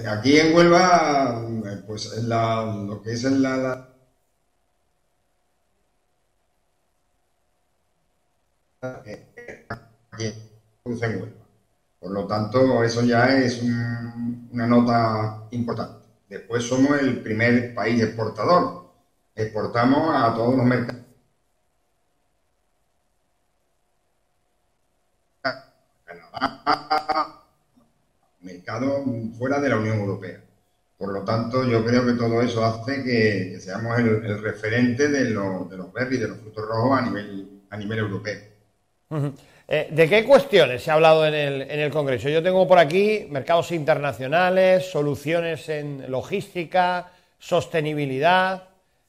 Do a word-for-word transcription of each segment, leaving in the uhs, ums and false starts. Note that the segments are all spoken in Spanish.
aquí en Huelva, pues la, lo que es la, la aquí produce en Huelva. Por lo tanto, eso ya es un, una nota importante. Después somos el primer país exportador. Exportamos a todos los mercados. Canadá, mercado fuera de la Unión Europea. Por lo tanto, yo creo que todo eso hace que, que seamos el, el referente de, lo, de los berries, de los frutos rojos a nivel, a nivel europeo. Uh-huh. Eh, ¿De qué cuestiones se ha hablado en el, en el Congreso? Yo tengo por aquí mercados internacionales, soluciones en logística, sostenibilidad.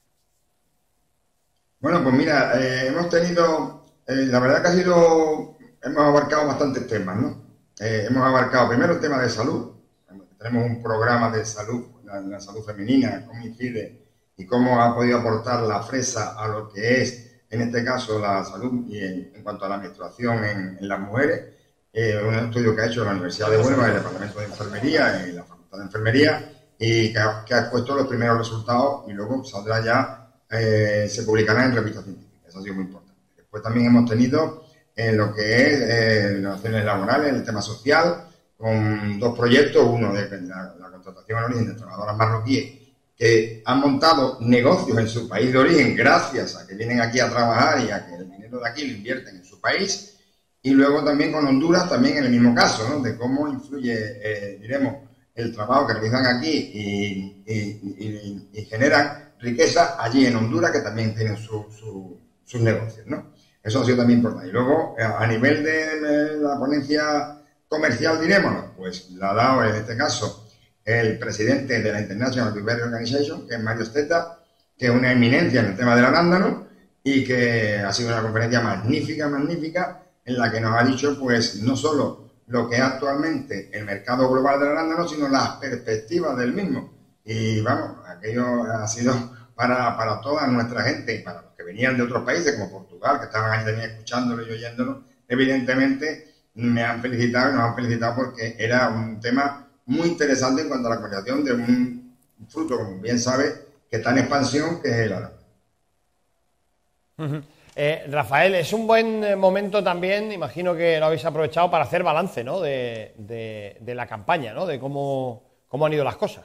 Bueno, pues mira, eh, hemos tenido, eh, la verdad que ha sido, hemos abarcado bastantes temas, ¿no? Eh, hemos abarcado primero el tema de salud. Tenemos un programa de salud, la, la salud femenina, cómo incide y cómo ha podido aportar la fresa a lo que es, en este caso, la salud y en, en cuanto a la menstruación en, en las mujeres. Eh, un estudio que ha hecho la Universidad de Huelva, el Departamento de Enfermería y la Facultad de Enfermería, y que ha, que ha expuesto los primeros resultados y luego saldrá ya, eh, se publicará en revistas científicas. Eso ha sido muy importante. Después también hemos tenido en lo que es eh, relaciones laborales, el tema social, con dos proyectos, uno de la, la contratación al origen de trabajadoras marroquíes que han montado negocios en su país de origen gracias a que vienen aquí a trabajar y a que el dinero de aquí lo invierten en su país, y luego también con Honduras, también en el mismo caso, ¿no? De cómo influye, eh, diremos, el trabajo que realizan aquí y, y, y, y generan riqueza allí en Honduras, que también tienen su, su, sus negocios, ¿no? Eso ha sido también importante. Y luego, a nivel de la ponencia comercial, dirémoslo, pues la ha dado en este caso el presidente de la International Blueberry Organization, que es Mario Stetta, que es una eminencia en el tema del arándano y que ha sido una conferencia magnífica, magnífica, en la que nos ha dicho, pues, no solo lo que es actualmente el mercado global del arándano, sino las perspectivas del mismo. Y vamos, aquello ha sido para, para toda nuestra gente y para los que venían de otros países, como Portugal, que estaban ahí también escuchándolo y oyéndolo, evidentemente me han felicitado y nos han felicitado porque era un tema muy interesante en cuanto a la comercialización de un fruto, como bien sabe, que está en expansión, que es el arándano. Uh-huh. Eh, Rafael, es un buen momento también, imagino que lo habéis aprovechado para hacer balance, ¿no? de, de, de la campaña, ¿no? De cómo, cómo han ido las cosas.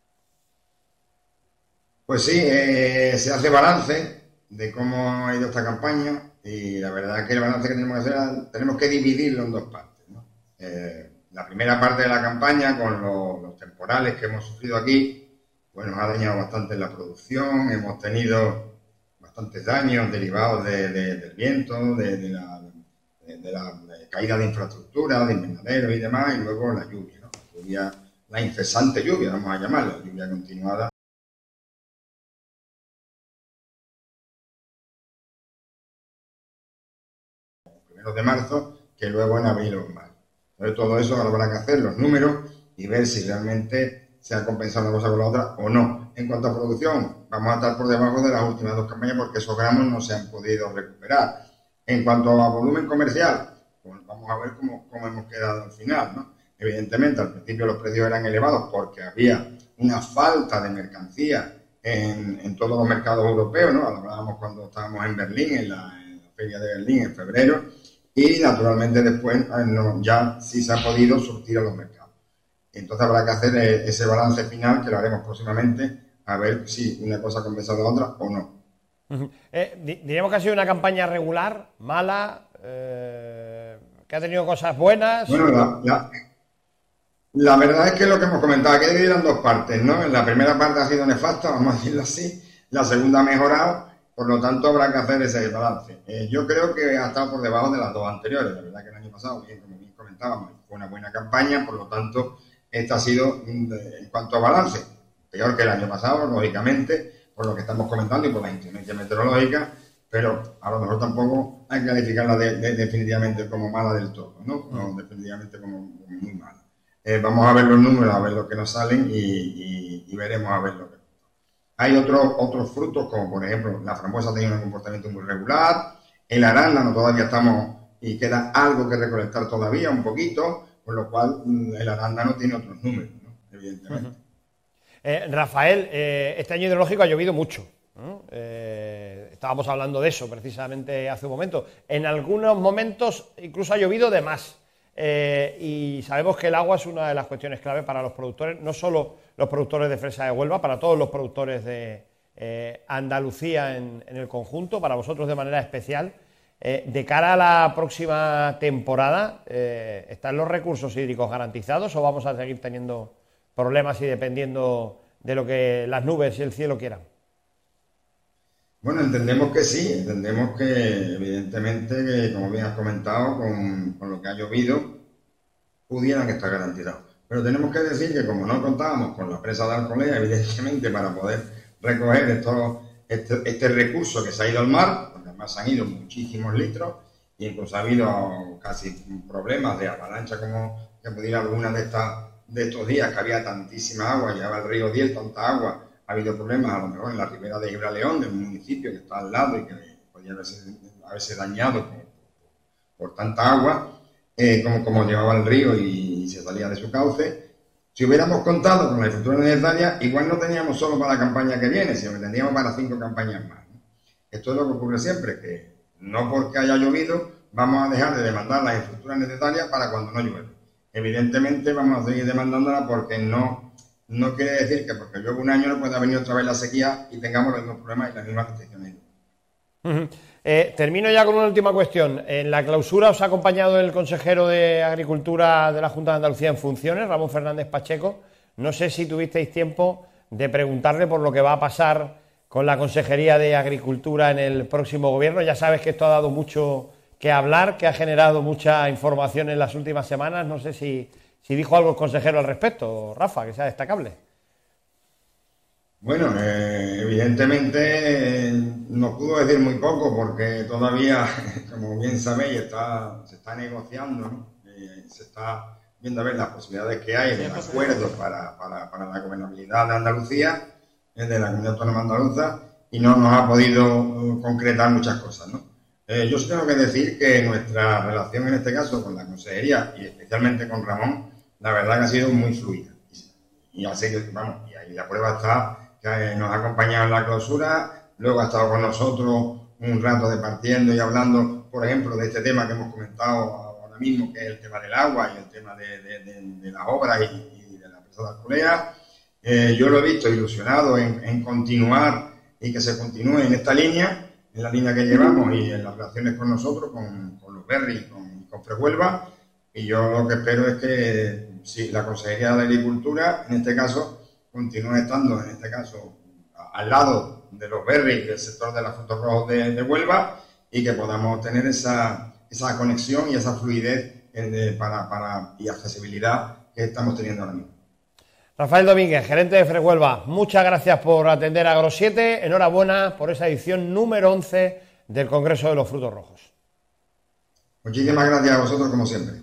Pues sí, eh, se hace balance de cómo ha ido esta campaña y la verdad es que el balance que tenemos que hacer, tenemos que dividirlo en dos partes, ¿no? Eh, la primera parte de la campaña, con los, los temporales que hemos sufrido aquí, pues nos ha dañado bastante la producción, hemos tenido bastantes daños derivados de, de, del viento, de, de, la, de, de la de caída de infraestructura, de invernaderos y demás, y luego la lluvia, ¿no? La lluvia, la incesante lluvia, vamos a llamarla, la lluvia continuada. Primeros de marzo, que luego en abril o en mayo. Entonces todo eso ahora habrá que hacer los números y ver si realmente se ha compensado una cosa con la otra o no. En cuanto a producción, vamos a estar por debajo de las últimas dos campañas porque esos gramos no se han podido recuperar. En cuanto a volumen comercial, pues vamos a ver cómo, cómo hemos quedado al final, ¿no? Evidentemente, al principio los precios eran elevados porque había una falta de mercancía en, en todos los mercados europeos, ¿no? Hablábamos cuando estábamos en Berlín, en la, en la feria de Berlín en febrero, y naturalmente después no, ya sí se ha podido surtir a los mercados. Entonces habrá que hacer ese balance final, que lo haremos próximamente, a ver si una cosa compensa a la otra o no. Uh-huh. Eh, diríamos que ha sido una campaña regular, mala, eh, que ha tenido cosas buenas. Bueno, la, la, la verdad es que lo que hemos comentado, que dividido en dos partes, ¿no? La primera parte ha sido nefasta, vamos a decirlo así, la segunda ha mejorado. Por lo tanto, habrá que hacer ese balance. Eh, yo creo que ha estado por debajo de las dos anteriores. La verdad que el año pasado, bien, como bien comentábamos, fue una buena campaña. Por lo tanto, esta ha sido, en cuanto a balance, peor que el año pasado, lógicamente, por lo que estamos comentando y por la inclemencia meteorológica, pero a lo mejor tampoco hay que calificarla de, de, definitivamente como mala del todo, ¿no? No, definitivamente como, como muy mala. Eh, vamos a ver los números, a ver lo que nos salen y, y, y veremos a ver lo que... Hay otros otros frutos, como por ejemplo la frambuesa ha tenido un comportamiento muy regular, el arándano todavía estamos y queda algo que recolectar todavía, un poquito, con lo cual el arándano tiene otros números, ¿no? evidentemente. Uh-huh. eh, Rafael, eh, este año hidrológico ha llovido mucho, ¿no? Eh, estábamos hablando de eso precisamente hace un momento. En algunos momentos incluso ha llovido de más. Eh, y sabemos que el agua es una de las cuestiones clave para los productores, no solo los productores de fresa de Huelva, para todos los productores de eh, Andalucía en, en el conjunto, para vosotros de manera especial. Eh, de cara a la próxima temporada, eh, ¿están los recursos hídricos garantizados o vamos a seguir teniendo problemas y dependiendo de lo que las nubes y el cielo quieran? Bueno, entendemos que sí, entendemos que evidentemente, que, como bien has comentado, con, con lo que ha llovido, pudieran estar garantizados. Pero tenemos que decir que como no contábamos con la presa de Alcolea, evidentemente, para poder recoger esto, este, este recurso que se ha ido al mar, porque además han ido muchísimos litros, e incluso ha habido casi problemas de avalancha, como que pudiera alguna de, estas, de estos días, que había tantísima agua, llegaba el río Diel, tanta agua. Ha habido problemas a lo mejor en la ribera de Gibraleón, del municipio que está al lado y que podía haberse, haberse dañado por, por tanta agua, eh, como, como llevaba el río y, y se salía de su cauce. Si hubiéramos contado con la infraestructura necesaria, igual no teníamos solo para la campaña que viene, sino que tendríamos para cinco campañas más, ¿no? Esto es lo que ocurre siempre, que no porque haya llovido vamos a dejar de demandar las infraestructuras necesarias para cuando no llueve. Evidentemente vamos a seguir demandándolas porque no... No quiere decir que porque llueve un año no pueda venir otra vez la sequía y tengamos los mismos problemas y las mismas restricciones. Uh-huh. Eh, termino ya con una última cuestión. En la clausura os ha acompañado el consejero de Agricultura de la Junta de Andalucía en funciones, Ramón Fernández Pacheco. No sé si tuvisteis tiempo de preguntarle por lo que va a pasar con la Consejería de Agricultura en el próximo gobierno. Ya sabes que esto ha dado mucho que hablar, que ha generado mucha información en las últimas semanas. No sé si... Si dijo algo el consejero al respecto, Rafa, que sea destacable. Bueno, eh, evidentemente eh, nos pudo decir muy poco porque todavía, como bien sabéis, está, se está negociando, ¿no? Eh, se está viendo a ver las posibilidades que hay de acuerdos para, para, para la gobernabilidad de Andalucía, eh, de la Comunidad Autónoma Andaluza, y no nos ha podido uh, concretar muchas cosas, ¿no? Eh, yo sí tengo que decir que nuestra relación en este caso con la Consejería y especialmente con Ramón, la verdad que ha sido muy fluida. Y así que, vamos, y ahí la prueba está que nos ha acompañado en la clausura, luego ha estado con nosotros un rato departiendo y hablando, por ejemplo, de este tema que hemos comentado ahora mismo, que es el tema del agua y el tema de, de, de, de las obras y, y de la presa de Alcolea. Eh, yo lo he visto ilusionado en, en continuar y que se continúe en esta línea, en la línea que llevamos y en las relaciones con nosotros, con, con los Berry, con, con Frehuelva. Y yo lo que espero es que si la Consejería de Agricultura, en este caso, continúe estando, en este caso, al lado de los berries del sector de los frutos rojos de, de Huelva y que podamos tener esa, esa conexión y esa fluidez eh, para, para, y accesibilidad que estamos teniendo ahora mismo. Rafael Domínguez, gerente de Frehuelva, muchas gracias por atender a Agro siete. Enhorabuena por esa edición número once del Congreso de los Frutos Rojos. Muchísimas gracias a vosotros, como siempre.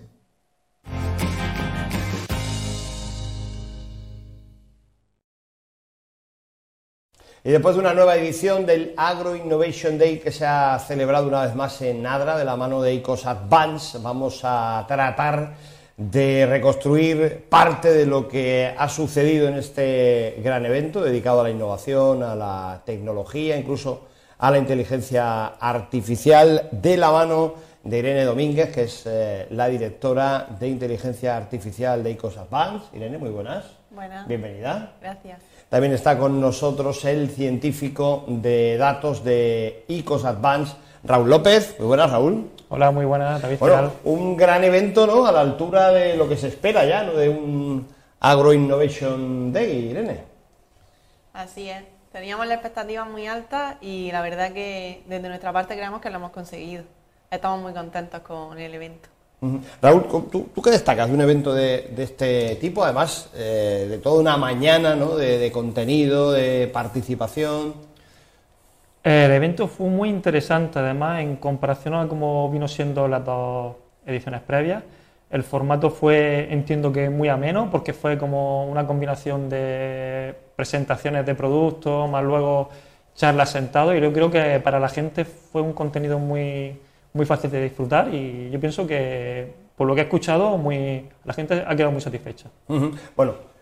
Y después de una nueva edición del Agro Innovation Day que se ha celebrado una vez más en Adra, de la mano de ICOS Advance, vamos a tratar de reconstruir parte de lo que ha sucedido en este gran evento dedicado a la innovación, a la tecnología, incluso a la inteligencia artificial, de la mano de Irene Domínguez, que es eh, la directora de inteligencia artificial de ICOS Advance. Irene, muy buenas. Buenas. Bienvenida. Gracias. También está con nosotros el científico de datos de ICOS Advance, Raúl López. Muy buenas, Raúl. Hola, muy buenas, David. Bueno, un gran evento, ¿no? A la altura de lo que se espera ya, ¿no? De un Agro Innovation Day, Irene. Así es. Teníamos la expectativa muy alta y la verdad que desde nuestra parte creemos que lo hemos conseguido. Estamos muy contentos con el evento. Uh-huh. Raúl, ¿tú, ¿tú qué destacas de un evento de, de este tipo? Además, eh, de toda una mañana, ¿no? De, de contenido, de participación. El evento fue muy interesante, además, en comparación a cómo vino siendo las dos ediciones previas. El formato fue, entiendo que muy ameno, porque fue como una combinación de presentaciones de productos, más luego charlas sentados, y yo creo que para la gente fue un contenido muy, muy fácil de disfrutar, y yo pienso que, por lo que he escuchado, muy, la gente ha quedado muy satisfecha. Uh-huh. Bueno,